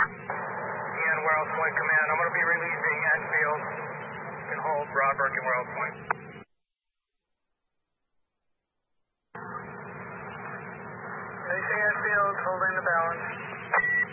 Ian, Wells Point Command. I'm going to be releasing Enfield. You can hold Robert and Wells Point. Releasing Enfield, holding the balance.